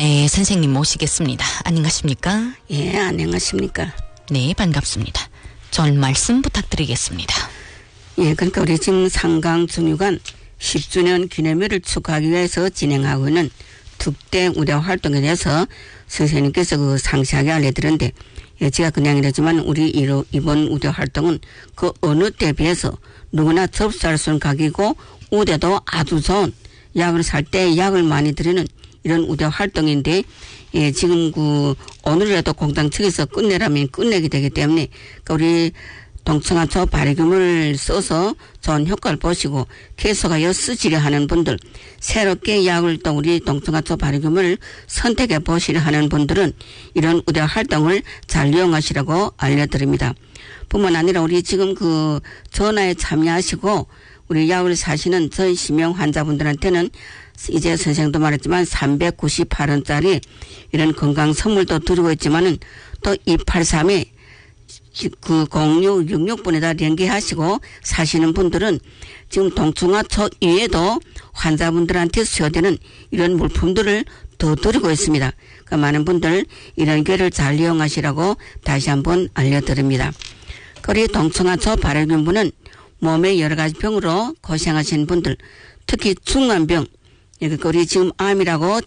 네, 선생님 모시겠습니다. 안녕하십니까? 예, 안녕하십니까? 네, 반갑습니다. 전 말씀 부탁드리겠습니다. 예, 그러니까 우리 지금 상강중유관 10주년 기념일을 축하하기 위해서 진행하고 있는 특대 우대 활동에 대해서 선생님께서 그 상세하게 알려드렸는데, 예, 제가 그냥 이러지만 우리 이번 우대 활동은 그 어느 때에 비해서 누구나 접수할 수 있는 가격이고 우대도 아주 좋은 약을 살 때 약을 많이 드리는 이런 우대 활동인데, 예, 지금 오늘이라도 공당 측에서 끝내라면 끝내게 되기 때문에, 우리 동청하초 발효금을 써서 좋은 효과를 보시고 계속하여 쓰시려 하는 분들, 새롭게 약을 또 우리 동청하초 발효금을 선택해 보시려 하는 분들은 이런 우대 활동을 잘 이용하시라고 알려드립니다. 뿐만 아니라 우리 지금 전화에 참여하시고 우리 약을 사시는 전 심형 환자분들한테는 이제 선생도 말했지만 398원짜리 이런 건강 선물도 드리고 있지만은 또 283에 0666번에다 연계하시고 사시는 분들은 지금 동충하초 이외에도 환자분들한테 수여되는 이런 물품들을 더 드리고 있습니다. 그러니까 많은 분들 이런 기회를 잘 이용하시라고 다시 한번 알려드립니다. 그리고 동충하초 발효균분은 몸의 여러 가지 병으로 고생하시는 분들, 특히 중환병, 우리 지금 암이라고